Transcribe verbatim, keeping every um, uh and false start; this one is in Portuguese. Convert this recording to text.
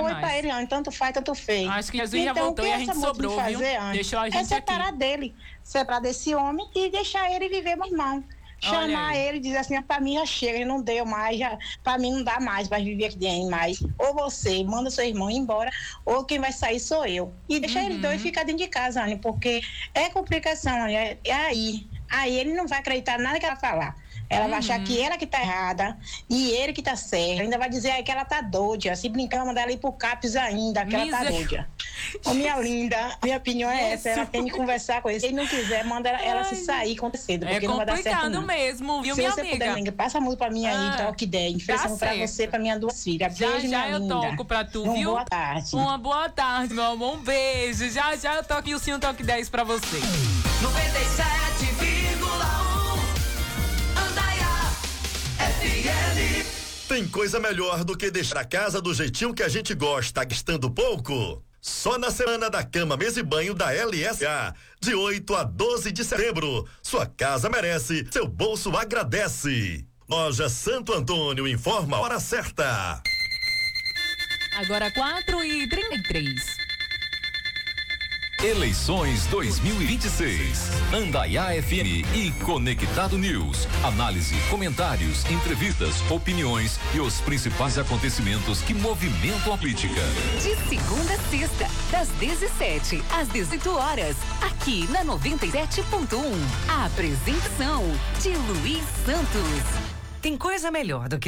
foi mais. pra ele, não. Tanto faz, tanto fez. Acho que Jesus já então, voltou o que e a essa gente moça sobrou, de viu? fazer antes Deixou a é gente separar aqui. dele, separar desse homem e deixar ele viver normal. Chamar ele e dizer assim, pra mim já chega, não deu mais, já, pra mim não dá mais, vai viver aqui dentro mais. Ou você manda seu irmão embora, ou quem vai sair sou eu. E deixa Uhum. eles dois ficar dentro de casa, Anny, porque é complicação, Anny, é, é aí. Aí ele não vai acreditar nada que ela falar. Ela vai achar que ela que tá errada e ele que tá certo. Ainda vai dizer aí que ela tá doida. Se brincar, vai mandar ela ir pro CAPS ainda, que ela tá Miser- doida. Ô, minha linda, minha opinião é essa. Ela tem que conversar com ele. Se ele não quiser, manda ela, ela se sair com cedo, É porque não vai dar certo complicado não. mesmo, viu, Se minha você amiga? puder, linda, passa a música pra mim aí, Ah, troca ideia. Oferecendo pra certo. você, pra minhas duas filhas. Já, Beijo, já minha eu linda. toco pra tu, Uma viu? boa tarde. Uma boa tarde, meu amor. Um beijo. Já, já eu toco e o Sim Toque dez pra você. noventa e sete vírgula um Andaiá F M. Tem coisa melhor do que deixar a casa do jeitinho que a gente gosta, gastando pouco? Só na Semana da Cama, Mesa e Banho da L S A, de oito a doze de setembro. Sua casa merece, seu bolso agradece. Loja Santo Antônio informa a hora certa. Agora quatro e trinta e três. Eleições dois mil e vinte e seis. Andaiá F M e Conectado News. Análise, comentários, entrevistas, opiniões e os principais acontecimentos que movimentam a política. De segunda a sexta, das dezessete às dezoito horas, aqui na noventa e sete ponto um. A apresentação de Luiz Santos. Tem coisa melhor do que